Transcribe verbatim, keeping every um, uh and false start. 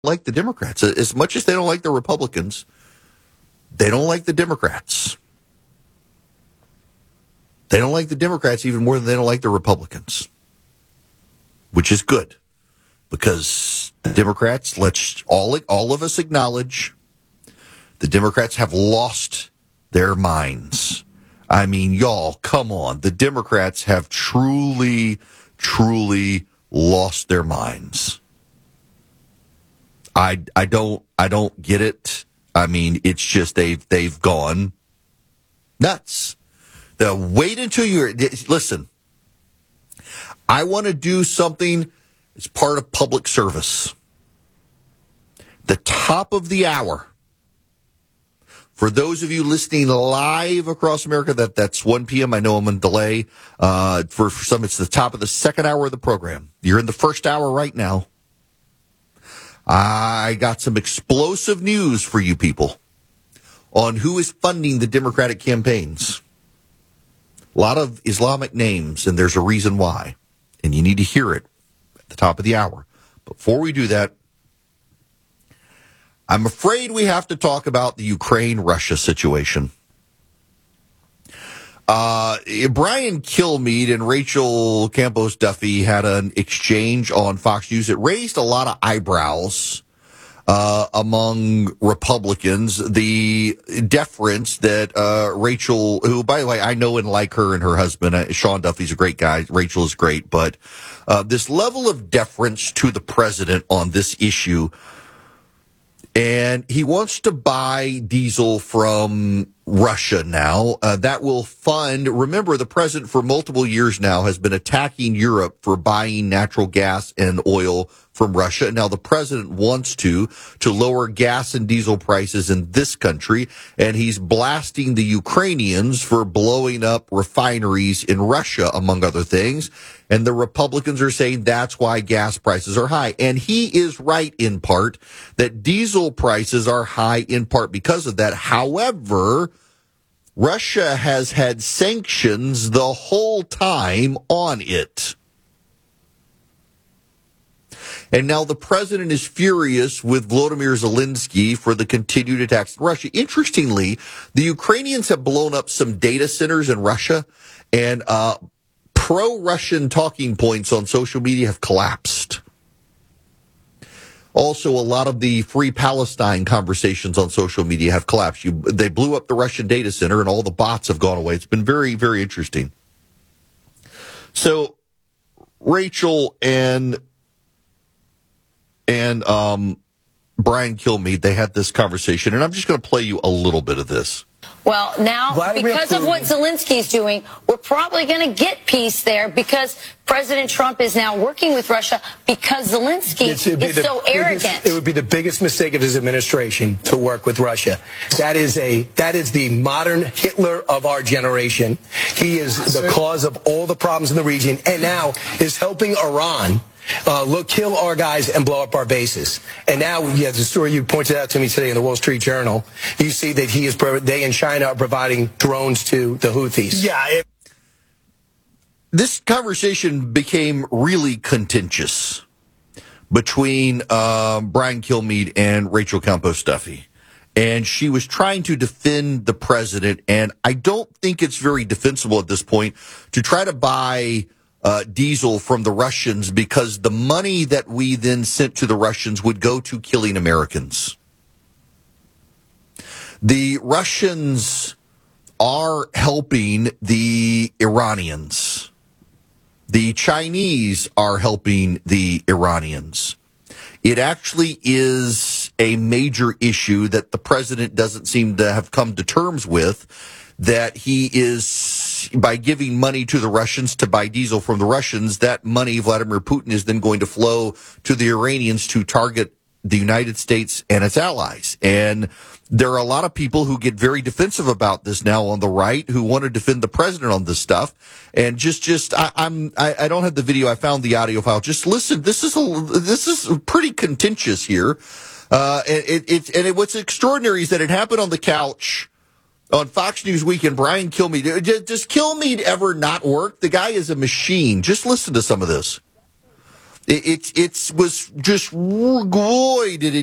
like the Democrats. As much as they don't like the Republicans, they don't like the Democrats. They don't like the Democrats even more than they don't like the Republicans, which is good because the Democrats, let's all, all of us acknowledge, the Democrats have lost their minds. I mean, y'all, come on. The Democrats have truly, truly lost their minds. I, I don't I don't get it. I mean, it's just they've they've gone nuts. The wait until you're listen. I want to do something as part of public service. The top of the hour. For those of you listening live across America, that, that's one p.m. I know I'm on delay. Uh, for, for some, it's the top of the second hour of the program. You're in the first hour right now. I got some explosive news for you people on who is funding the Democratic campaigns. A lot of Islamic names, and there's a reason why. And you need to hear it at the top of the hour. Before we do that, I'm afraid we have to talk about the Ukraine-Russia situation. Uh, Brian Kilmeade and Rachel Campos Duffy had an exchange on Fox News. It raised a lot of eyebrows uh, among Republicans. The deference that uh, Rachel, who, by the way, I know and like her and her husband, uh, Sean Duffy's a great guy. Rachel is great. But uh, this level of deference to the president on this issue. And he wants to buy diesel from Russia now. Uh, that will fund, remember, the president for multiple years now has been attacking Europe for buying natural gas and oil from Russia. Now the president wants to, to lower gas and diesel prices in this country. And he's blasting the Ukrainians for blowing up refineries in Russia, among other things. And the Republicans are saying that's why gas prices are high. And he is right in part that diesel prices are high in part because of that. However, Russia has had sanctions the whole time on it. And now the president is furious with Volodymyr Zelensky for the continued attacks in Russia. Interestingly, the Ukrainians have blown up some data centers in Russia, and uh pro-Russian talking points on social media have collapsed. Also, a lot of the Free Palestine conversations on social media have collapsed. You, they blew up the Russian data center, and all the bots have gone away. It's been very, very interesting. So, Rachel and and um, Brian Kilmeade, they had this conversation, and I'm just going to play you a little bit of this. Well, now, Vladimir because Putin. of what Zelensky's doing, we're probably going to get peace there because President Trump is now working with Russia because Zelensky is so biggest, arrogant. It would be the biggest mistake of his administration to work with Russia. That is a that is the modern Hitler of our generation. He is the cause of all the problems in the region, and now is helping Iran Uh, look, kill our guys and blow up our bases. And now, yeah, the story you pointed out to me today in the Wall Street Journal, you see that he is, they in China are providing drones to the Houthis. Yeah. It- this conversation became really contentious between uh, Brian Kilmeade and Rachel Campos Duffy. And she was trying to defend the president. And I don't think it's very defensible at this point to try to buy Uh, diesel from the Russians because the money that we then sent to the Russians would go to killing Americans. The Russians are helping the Iranians. The Chinese are helping the Iranians. It actually is a major issue that the president doesn't seem to have come to terms with, that he is, by giving money to the Russians to buy diesel from the Russians, that money, Vladimir Putin, is then going to flow to the Iranians to target the United States and its allies. And there are a lot of people who get very defensive about this now on the right, who want to defend the president on this stuff. And just, just, I, I'm, I, I don't have the video. I found the audio file. Just listen. This is a, this is pretty contentious here. Uh, and it, it, and it, what's extraordinary is that it happened on the couch on Fox News Weekend. Brian Kilmeade. Does Kilmeade ever not work? The guy is a machine. Just listen to some of this. It it, it was just boy did it